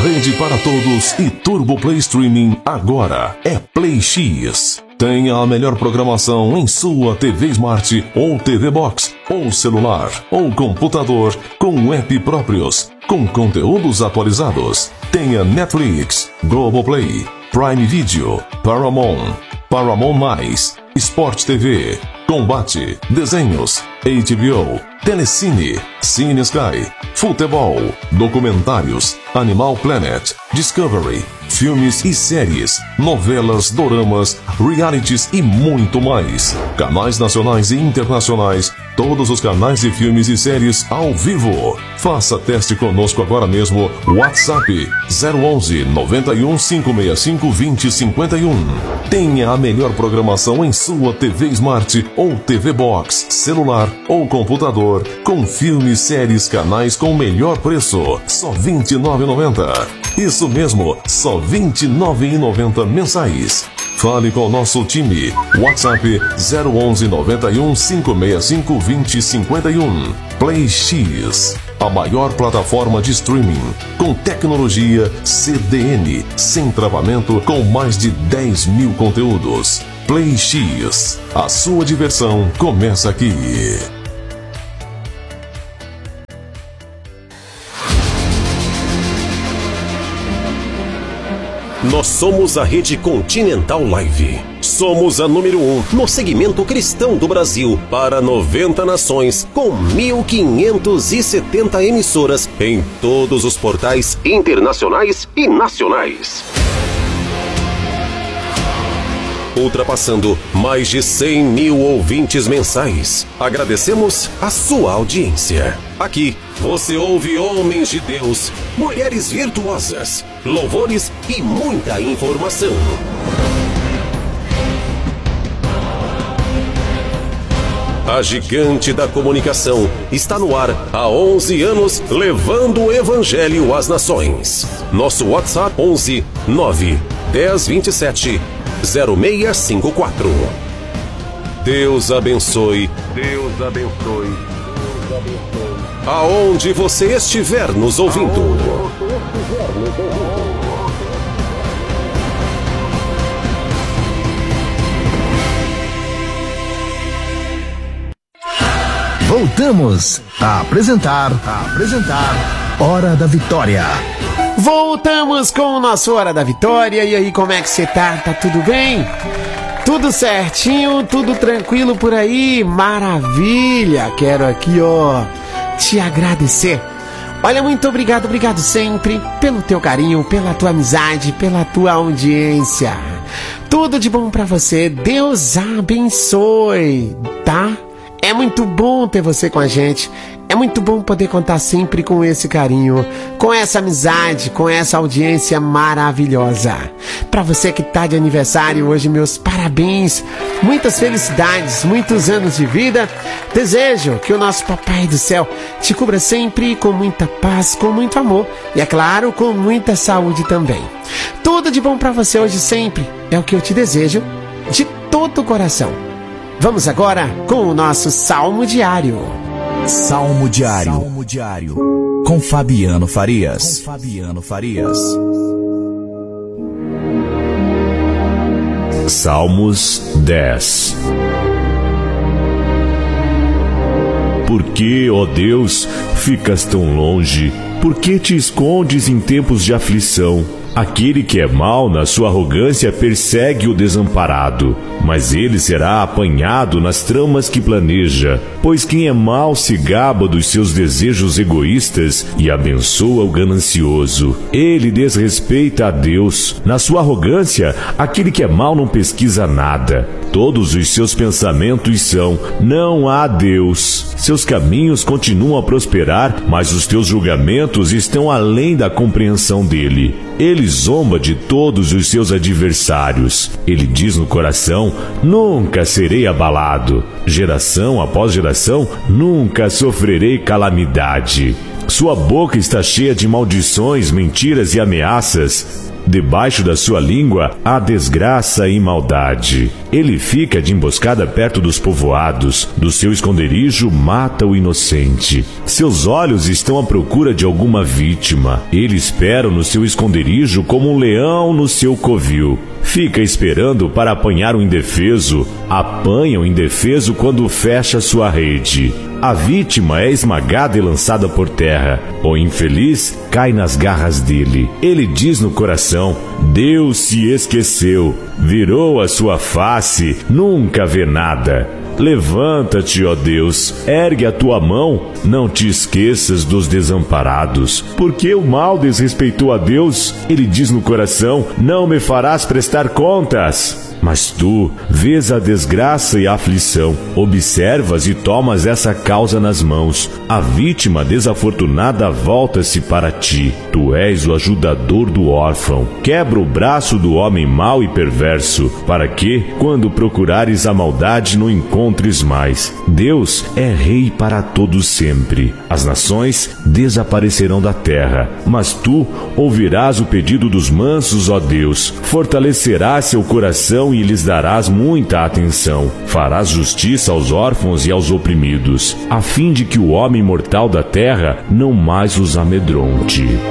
rede para todos e Turbo Play Streaming agora é Play X. Tenha a melhor programação em sua TV Smart ou TV Box, ou celular, ou computador, com app próprios, com conteúdos atualizados. Tenha Netflix, Globoplay, Prime Video, Paramount, Paramount+, Sport TV, Combate, Desenhos, HBO, Telecine, Cine Sky, Futebol, Documentários, Animal Planet, Discovery, filmes e séries, novelas, doramas, realities e muito mais. Canais nacionais e internacionais, todos os canais de filmes e séries ao vivo. Faça teste conosco agora mesmo. WhatsApp 011 91 565 2051. Tenha a melhor programação em sua TV Smart ou TV Box, celular ou computador, com filmes, séries, canais com o melhor preço. Só R$ 29,90. Isso mesmo, só R$ 29,90 mensais. Fale com o nosso time. WhatsApp 011 91 565 2051. Play X, a maior plataforma de streaming com tecnologia CDN, sem travamento, com mais de 10 mil conteúdos. Play X, a sua diversão começa aqui. Nós somos a Rede Continental Live. Somos a número 1 no segmento cristão do Brasil para 90 nações, com 1.570 emissoras em todos os portais internacionais e nacionais. Ultrapassando mais de 100 mil ouvintes mensais. Agradecemos a sua audiência. Aqui você ouve homens de Deus, mulheres virtuosas, louvores e muita informação. A gigante da comunicação está no ar há 11 anos, levando o evangelho às nações. Nosso WhatsApp 11 9 10 27 0654. Deus abençoe. Deus abençoe. Deus abençoe. Aonde você estiver nos ouvindo. Voltamos a apresentar Hora da Vitória. Voltamos com o nosso Hora da Vitória. E aí, como é que você tá? Tá tudo bem? Tudo certinho? Tudo tranquilo por aí? Maravilha! Quero aqui, te agradecer. Olha, muito obrigado sempre pelo teu carinho, pela tua amizade, pela tua audiência. Tudo de bom pra você. Deus abençoe, tá? É muito bom ter você com a gente. É muito bom poder contar sempre com esse carinho, com essa amizade, com essa audiência maravilhosa. Para você que tá de aniversário hoje, meus parabéns, muitas felicidades, muitos anos de vida. Desejo que o nosso Papai do Céu te cubra sempre com muita paz, com muito amor e, é claro, com muita saúde também. Tudo de bom para você hoje sempre é o que eu te desejo de todo o coração. Vamos agora com o nosso Salmo Diário. Salmo Diário. Com Fabiano Farias. Salmos 10. Por que, ó Deus, ficas tão longe? Por que te escondes em tempos de aflição? Aquele que é mau na sua arrogância persegue o desamparado, mas ele será apanhado nas tramas que planeja. Pois quem é mau se gaba dos seus desejos egoístas e abençoa o ganancioso. Ele desrespeita a Deus. Na sua arrogância, aquele que é mau não pesquisa nada. Todos os seus pensamentos são: não há Deus. Seus caminhos continuam a prosperar, mas os teus julgamentos estão além da compreensão dele. Ele zomba de todos os seus adversários. Ele diz no coração: nunca serei abalado. Geração após geração, nunca sofrerei calamidade. Sua boca está cheia de maldições, mentiras e ameaças. Debaixo da sua língua há desgraça e maldade. Ele fica de emboscada perto dos povoados. Do seu esconderijo mata o inocente. Seus olhos estão à procura de alguma vítima. Ele espera no seu esconderijo como um leão no seu covil. Fica esperando para apanhar o indefeso. Apanha o indefeso quando fecha sua rede. A vítima é esmagada e lançada por terra. O infeliz cai nas garras dele. Ele diz no coração: Deus se esqueceu. Virou a sua face, nunca vê nada. Levanta-te, ó Deus, ergue a tua mão, não te esqueças dos desamparados. Porque o mal desrespeitou a Deus, ele diz no coração: não me farás prestar contas. Mas tu vês a desgraça e a aflição, observas e tomas essa causa nas mãos. A vítima desafortunada volta-se para ti. Tu és o ajudador do órfão. Quebra o braço do homem mau e perverso, para que, quando procurares a maldade, não encontres mais. Deus é rei para todos sempre. As nações desaparecerão da terra, mas tu ouvirás o pedido dos mansos, ó Deus. Fortalecerás seu coração e lhes darás muita atenção. Farás justiça aos órfãos e aos oprimidos, a fim de que o homem mortal da terra não mais os amedronte.